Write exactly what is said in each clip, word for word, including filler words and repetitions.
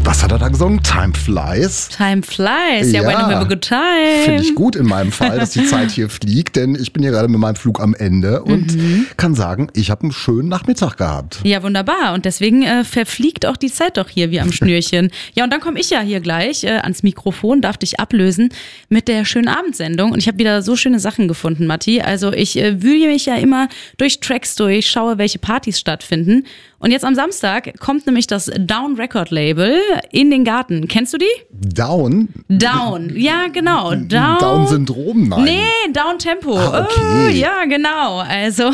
Was hat er da gesungen? Time flies. Time flies, ja, Ja. when you have a good time. Finde ich gut in meinem Fall, dass die Zeit hier fliegt, denn ich bin hier gerade mit meinem Flug am Ende und Mhm. kann sagen, ich habe einen schönen Nachmittag gehabt. Ja, wunderbar. Und deswegen äh, verfliegt auch die Zeit doch hier wie am Schnürchen. Ja, und dann komme ich ja hier gleich äh, ans Mikrofon, darf dich ablösen mit der schönen Abendsendung. Und ich habe wieder so schöne Sachen gefunden, Matti. Also ich äh, wühle mich ja immer durch Tracks durch, schaue, welche Partys stattfinden. Und jetzt am Samstag kommt nämlich das Down Record Label in den Garten. Kennst du die? Down? Down, ja genau. Down. Down-Syndrom? Nein. Nee, Down Tempo. Ah, okay. Oh, ja, genau. Also,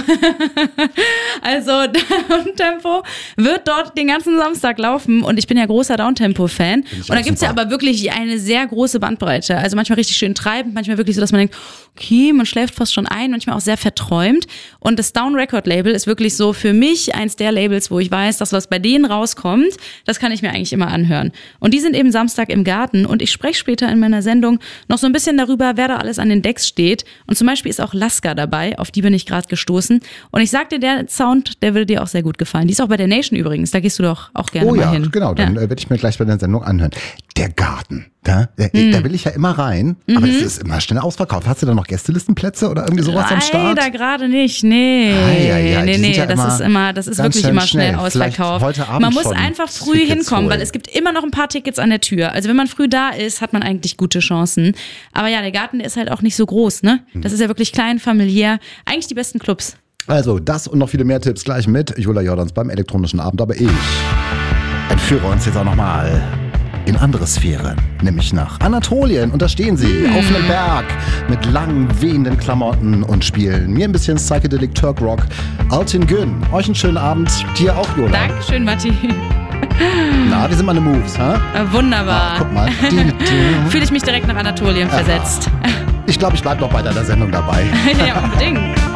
also Down Tempo wird dort den ganzen Samstag laufen und ich bin ja großer Down Tempo Fan. ich Und da auch gibt's ja super. aber wirklich eine sehr große Bandbreite. Also manchmal richtig schön treibend, manchmal wirklich so, dass man denkt, okay, man schläft fast schon ein, manchmal auch sehr verträumt. Und das Down Record Label ist wirklich so für mich eins der Labels, wo ich weiß, dass was bei denen rauskommt, das kann ich mir eigentlich immer anhören. Und die sind eben Samstag im Garten und ich spreche später in meiner Sendung noch so ein bisschen darüber, wer da alles an den Decks steht. Und zum Beispiel ist auch Laska dabei, auf die bin ich gerade gestoßen. Und ich sagte, der Sound, der würde dir auch sehr gut gefallen. Die ist auch bei der Nation übrigens, da gehst du doch auch gerne Oh mal ja, hin. genau, dann Ja. äh, werde ich mir gleich bei der Sendung anhören. Der Garten, da, da, Hm. da will ich ja immer rein, aber das ist immer schnell ausverkauft. Hast du da noch Gästelistenplätze oder irgendwie sowas am Start? Leider gerade nicht, nee. Ei, ei, ei, die nee, sind nee, ja das immer ist immer, das ist ganz wirklich schön immer schnell schnell. Vielleicht ausverkauft. heute Abend Man muss schon einfach früh Tickets hinkommen, holen. weil es gibt immer noch ein paar Tickets an der Tür. Also wenn man früh da ist, hat man eigentlich gute Chancen. Aber ja, der Garten, der ist halt auch nicht so groß, ne? Das ist ja wirklich klein, familiär. Eigentlich die besten Clubs. Also das und noch viele mehr Tipps gleich mit Julia Jordans beim elektronischen Abend. Aber ich entführe uns jetzt auch nochmal in andere Sphären, nämlich nach Anatolien. Und da stehen sie auf einem Berg mit langen, wehenden Klamotten und spielen mir ein bisschen Psychedelic Turk Rock. Altin Gün, euch einen schönen Abend. Dir auch, Jola. Dankeschön, Matti. Na, wie sind meine Moves, ha? Äh, Wunderbar. Ach, guck mal. Fühle ich mich direkt nach Anatolien versetzt. Ich glaube, ich bleibe noch bei deiner Sendung dabei. Ja, unbedingt.